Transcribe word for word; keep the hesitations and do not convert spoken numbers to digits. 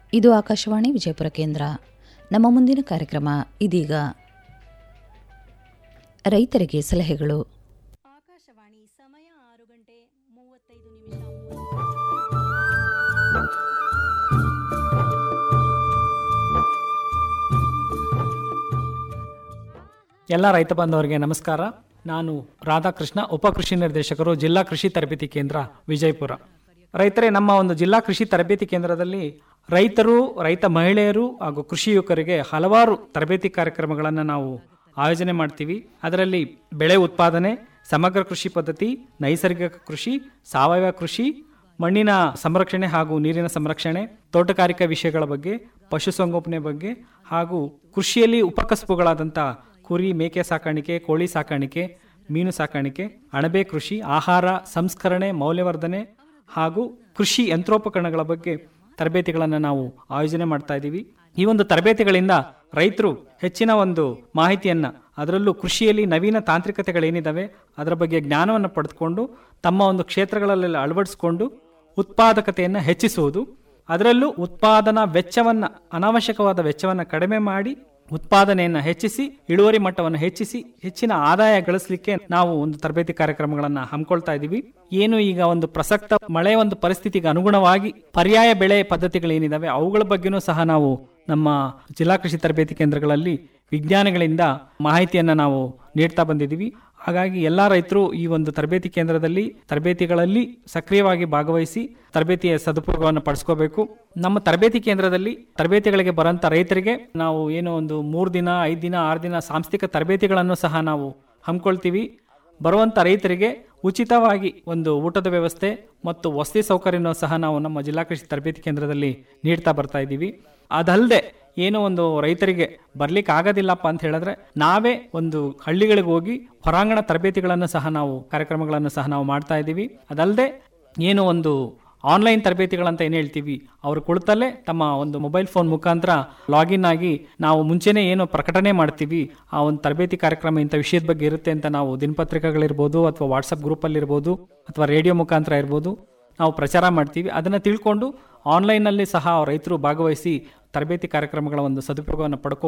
ಇದು ಆಕಾಶವಾಣಿ ವಿಜಯಪುರ ಕೇಂದ್ರ. ನಮ್ಮ ಮುಂದಿನ ಕಾರ್ಯಕ್ರಮ ಇದೀಗ. ರೈತರಿಗೆ ಸಲಹೆಗಳು. ಆಕಾಶವಾಣಿ ಸಮಯ ಆರು ಗಂಟೆ ಮೂವತ್ತೈದು ನಿಮಿಷ. ಎಲ್ಲ ರೈತ ಬಾಂಧವರಿಗೆ ನಮಸ್ಕಾರ. ನಾನು ರಾಧಾಕೃಷ್ಣ, ಉಪಕೃಷಿ ನಿರ್ದೇಶಕರು, ಜಿಲ್ಲಾ ಕೃಷಿ ತರಬೇತಿ ಕೇಂದ್ರ ವಿಜಯಪುರ. ರೈತರೇ, ನಮ್ಮ ಒಂದು ಜಿಲ್ಲಾ ಕೃಷಿ ತರಬೇತಿ ಕೇಂದ್ರದಲ್ಲಿ ರೈತರು, ರೈತ ಮಹಿಳೆಯರು ಹಾಗೂ ಕೃಷಿ ಯುವಕರಿಗೆ ಹಲವಾರು ತರಬೇತಿ ಕಾರ್ಯಕ್ರಮಗಳನ್ನು ನಾವು ಆಯೋಜನೆ ಮಾಡ್ತೀವಿ. ಅದರಲ್ಲಿ ಬೆಳೆ ಉತ್ಪಾದನೆ, ಸಮಗ್ರ ಕೃಷಿ ಪದ್ಧತಿ, ನೈಸರ್ಗಿಕ ಕೃಷಿ, ಸಾವಯವ ಕೃಷಿ, ಮಣ್ಣಿನ ಸಂರಕ್ಷಣೆ ಹಾಗೂ ನೀರಿನ ಸಂರಕ್ಷಣೆ, ತೋಟಗಾರಿಕಾ ವಿಷಯಗಳ ಬಗ್ಗೆ, ಪಶುಸಂಗೋಪನೆ ಬಗ್ಗೆ ಹಾಗೂ ಕೃಷಿಯಲ್ಲಿ ಉಪಕಸಬುಗಳಾದಂಥ ಕುರಿ, ಮೇಕೆ ಸಾಕಾಣಿಕೆ, ಕೋಳಿ ಸಾಕಾಣಿಕೆ, ಮೀನು ಸಾಕಾಣಿಕೆ, ಅಣಬೆ ಕೃಷಿ, ಆಹಾರ ಸಂಸ್ಕರಣೆ, ಮೌಲ್ಯವರ್ಧನೆ ಹಾಗೂ ಕೃಷಿ ಯಂತ್ರೋಪಕರಣಗಳ ಬಗ್ಗೆ ತರಬೇತಿಗಳನ್ನು ನಾವು ಆಯೋಜನೆ ಮಾಡ್ತಾ ಇದ್ದೀವಿ. ಈ ಒಂದು ತರಬೇತಿಗಳಿಂದ ರೈತರು ಹೆಚ್ಚಿನ ಒಂದು ಮಾಹಿತಿಯನ್ನು, ಅದರಲ್ಲೂ ಕೃಷಿಯಲ್ಲಿ ನವೀನ ತಾಂತ್ರಿಕತೆಗಳೇನಿದ್ದಾವೆ ಅದರ ಬಗ್ಗೆ ಜ್ಞಾನವನ್ನು ಪಡೆದುಕೊಂಡು ತಮ್ಮ ಒಂದು ಕ್ಷೇತ್ರಗಳಲ್ಲಿ ಅಳವಡಿಸಿಕೊಂಡು ಉತ್ಪಾದಕತೆಯನ್ನು ಹೆಚ್ಚಿಸುವುದು, ಅದರಲ್ಲೂ ಉತ್ಪಾದನಾ ವೆಚ್ಚವನ್ನು, ಅನಾವಶ್ಯಕವಾದ ವೆಚ್ಚವನ್ನು ಕಡಿಮೆ ಮಾಡಿ ಉತ್ಪಾದನೆಯನ್ನು ಹೆಚ್ಚಿಸಿ ಇಳುವರಿ ಮಟ್ಟವನ್ನು ಹೆಚ್ಚಿಸಿ ಹೆಚ್ಚಿನ ಆದಾಯ ಗಳಿಸಲಿಕ್ಕೆ ನಾವು ಒಂದು ತರಬೇತಿ ಕಾರ್ಯಕ್ರಮಗಳನ್ನು ಹಮ್ಮಿಕೊಳ್ತಾ ಇದ್ದೀವಿ. ಏನು ಈಗ ಒಂದು ಪ್ರಸಕ್ತ ಮಳೆ ಒಂದು ಪರಿಸ್ಥಿತಿಗೆ ಅನುಗುಣವಾಗಿ ಪರ್ಯಾಯ ಬೆಳೆ ಪದ್ಧತಿಗಳೇನಿದಾವೆ ಅವುಗಳ ಬಗ್ಗೆನೂ ಸಹ ನಾವು ನಮ್ಮ ಜಿಲ್ಲಾ ಕೃಷಿ ತರಬೇತಿ ಕೇಂದ್ರಗಳಲ್ಲಿ ವಿಜ್ಞಾನಿಗಳಿಂದ ಮಾಹಿತಿಯನ್ನು ನಾವು ನೀಡ್ತಾ ಬಂದಿದ್ದೀವಿ. ಹಾಗಾಗಿ ಎಲ್ಲ ರೈತರು ಈ ಒಂದು ತರಬೇತಿ ಕೇಂದ್ರದಲ್ಲಿ ತರಬೇತಿಗಳಲ್ಲಿ ಸಕ್ರಿಯವಾಗಿ ಭಾಗವಹಿಸಿ ತರಬೇತಿಯ ಸದುಪಯೋಗವನ್ನು ಪಡಿಸ್ಕೋಬೇಕು. ನಮ್ಮ ತರಬೇತಿ ಕೇಂದ್ರದಲ್ಲಿ ತರಬೇತಿಗಳಿಗೆ ಬರೋಂಥ ರೈತರಿಗೆ ನಾವು ಏನು ಒಂದು ಮೂರು ದಿನ, ಐದು ದಿನ, ಆರು ದಿನ ಸಾಂಸ್ಥಿಕ ತರಬೇತಿಗಳನ್ನು ಸಹ ನಾವು ಹಮ್ಮಿಕೊಳ್ತೀವಿ. ಬರುವಂಥ ರೈತರಿಗೆ ಉಚಿತವಾಗಿ ಒಂದು ಊಟದ ವ್ಯವಸ್ಥೆ ಮತ್ತು ವಸತಿ ಸೌಕರ್ಯನೂ ಸಹ ನಾವು ನಮ್ಮ ಜಿಲ್ಲಾ ಕೃಷಿ ತರಬೇತಿ ಕೇಂದ್ರದಲ್ಲಿ ನೀಡ್ತಾ ಬರ್ತಾ ಇದ್ದೀವಿ. ಅದಲ್ಲದೆ ಏನೋ ಒಂದು ರೈತರಿಗೆ ಬರ್ಲಿಕ್ಕೆ ಆಗೋದಿಲ್ಲಪ್ಪ ಅಂತ ಹೇಳಿದ್ರೆ ನಾವೇ ಒಂದು ಹಳ್ಳಿಗಳಿಗೆ ಹೋಗಿ ಹೊರಾಂಗಣ ತರಬೇತಿಗಳನ್ನು ಸಹ ನಾವು ಕಾರ್ಯಕ್ರಮಗಳನ್ನು ಸಹ ನಾವು ಮಾಡ್ತಾ ಇದ್ದೀವಿ. ಅದಲ್ಲದೆ ಏನು ಒಂದು ಆನ್ಲೈನ್ ತರಬೇತಿಗಳಂತ ಏನು ಹೇಳ್ತೀವಿ, ಅವರು ಕುಳಿತಲ್ಲೇ ತಮ್ಮ ಒಂದು ಮೊಬೈಲ್ ಫೋನ್ ಮುಖಾಂತರ ಲಾಗಿನ್ ಆಗಿ ನಾವು ಮುಂಚೆನೇ ಏನು ಪ್ರಕಟಣೆ ಮಾಡ್ತೀವಿ ಆ ಒಂದು ತರಬೇತಿ ಕಾರ್ಯಕ್ರಮ ಇಂಥ ವಿಷಯದ ಬಗ್ಗೆ ಇರುತ್ತೆ ಅಂತ ನಾವು ದಿನಪತ್ರಿಕೆಗಳಿರ್ಬೋದು ಅಥವಾ ವಾಟ್ಸಪ್ ಗ್ರೂಪಲ್ಲಿರ್ಬೋದು ಅಥವಾ ರೇಡಿಯೋ ಮುಖಾಂತರ ಇರ್ಬೋದು ನಾವು ಪ್ರಚಾರ ಮಾಡ್ತೀವಿ. ಅದನ್ನು ತಿಳ್ಕೊಂಡು ಆನ್ಲೈನಲ್ಲಿ ಸಹ ರೈತರು ಭಾಗವಹಿಸಿ ತರಬೇತಿ ಕಾರ್ಯಕ್ರಮಗಳ ಒಂದು ಸದುಪಯೋಗವನ್ನು ಪಡ್ಕೋ